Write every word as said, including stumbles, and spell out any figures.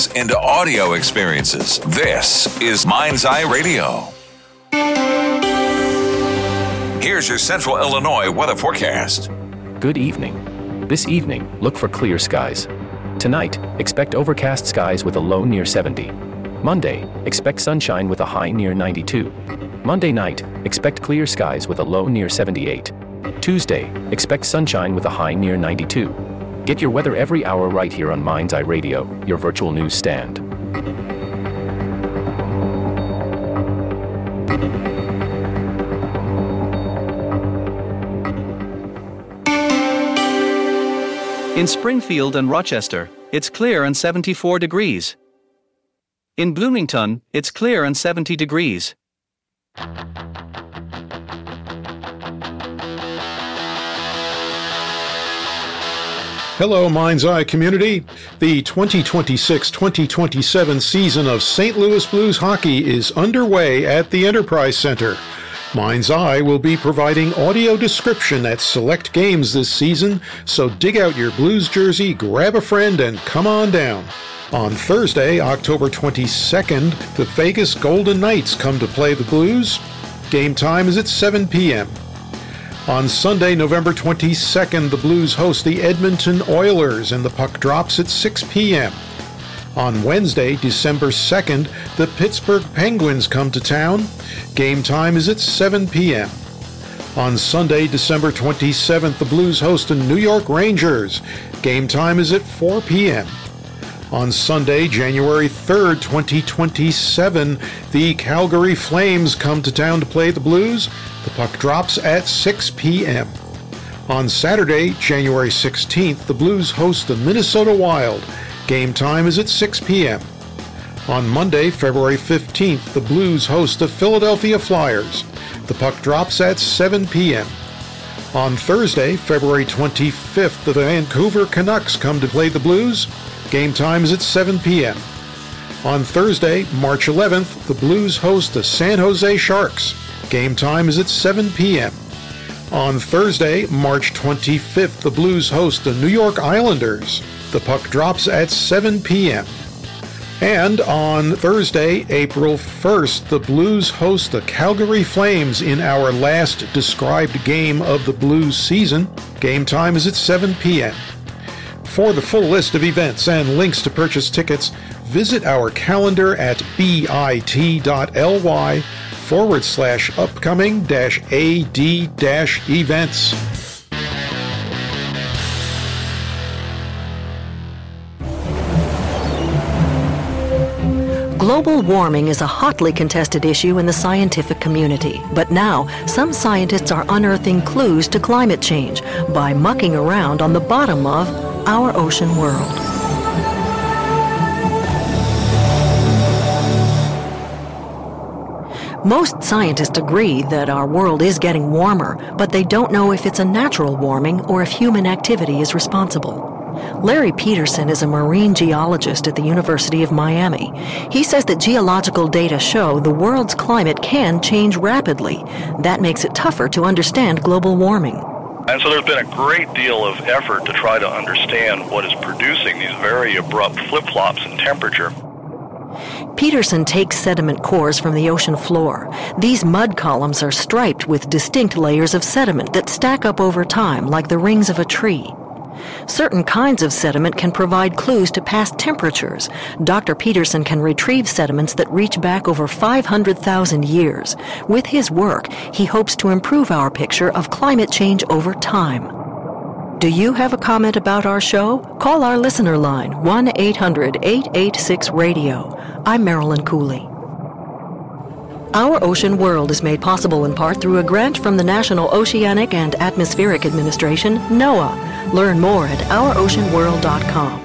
into audio experiences. This is Mind's Eye Radio. Here's your Central Illinois weather forecast. Good evening. This evening, look for clear skies. Tonight, expect overcast skies with a low near seventy. Monday, expect sunshine with a high near ninety-two. Monday night, expect clear skies with a low near seventy-eight. Tuesday, expect sunshine with a high near ninety-two. Get your weather every hour right here on Mind's Eye Radio, your virtual news stand. In Springfield and Rochester, it's clear and seventy-four degrees. In Bloomington, it's clear and seventy degrees. Hello, Mind's Eye community. The twenty twenty-six twenty twenty-seven season of Saint Louis Blues hockey is underway at the Enterprise Center. Mind's Eye will be providing audio description at select games this season, so dig out your Blues jersey, grab a friend, and come on down. On Thursday, October twenty-second, the Vegas Golden Knights come to play the Blues. Game time is at seven p.m. On Sunday, November twenty-second, the Blues host the Edmonton Oilers and the puck drops at six p.m. On Wednesday, December second, the Pittsburgh Penguins come to town. Game time is at seven p.m. On Sunday, December twenty-seventh, the Blues host the New York Rangers. Game time is at four p.m. On Sunday, January third, twenty twenty-seven, the Calgary Flames come to town to play the Blues. The puck drops at six p.m. On Saturday, January sixteenth, the Blues host the Minnesota Wild. Game time is at six p.m. On Monday, February fifteenth, the Blues host the Philadelphia Flyers. The puck drops at seven p.m. On Thursday, February twenty-fifth, the Vancouver Canucks come to play the Blues. Game time is at seven p.m. On Thursday, March eleventh, the Blues host the San Jose Sharks. Game time is at seven p.m. On Thursday, March twenty-fifth, the Blues host the New York Islanders. The puck drops at seven p.m. And on Thursday, April first, the Blues host the Calgary Flames in our last described game of the Blues season. Game time is at seven p.m. For the full list of events and links to purchase tickets, visit our calendar at bit.ly forward slash upcoming dash AD dash events. Global warming is a hotly contested issue in the scientific community, but now some scientists are unearthing clues to climate change by mucking around on the bottom of our ocean world. Most scientists agree that our world is getting warmer, but they don't know if it's a natural warming or if human activity is responsible. Larry Peterson is a marine geologist at the University of Miami. He says that geological data show the world's climate can change rapidly. That makes it tougher to understand global warming. And so there's been a great deal of effort to try to understand what is producing these very abrupt flip-flops in temperature. Peterson takes sediment cores from the ocean floor. These mud columns are striped with distinct layers of sediment that stack up over time like the rings of a tree. Certain kinds of sediment can provide clues to past temperatures. Doctor Peterson can retrieve sediments that reach back over five hundred thousand years. With his work, he hopes to improve our picture of climate change over time. Do you have a comment about our show? Call our listener line, one eight hundred eight eight six radio. I'm Marilyn Cooley. Our Ocean World is made possible in part through a grant from the National Oceanic and Atmospheric Administration, NOAA. Learn more at our ocean world dot com.